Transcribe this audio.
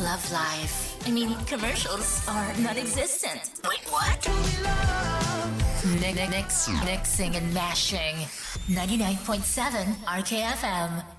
love life. I mean, commercials are non-existent. Wait, what? Mixing and mashing. 99.7 RKFM.